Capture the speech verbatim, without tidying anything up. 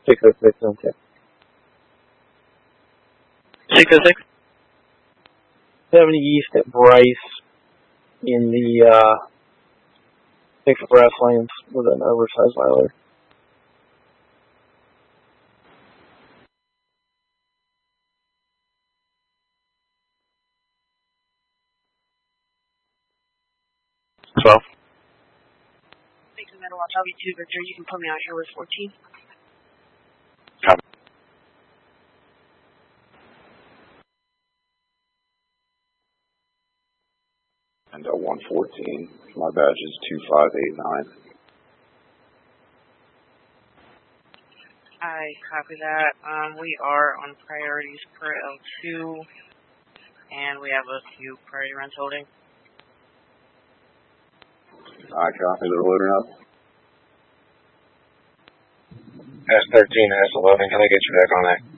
six oh six on tip. six oh six? seventy east at Bryce in the uh, express lanes with an oversized violator. twelve. Thanks, Amanda. Watch L V two, Victor. You can put me out here with fourteen. Copy. And uh, one fourteen. My badge is two five eight nine. I copy that. Um, we are on priorities per L two, and we have a few priority runs holding. I copy. They're loading up. S thirteen has eleven. Can I get you back on that?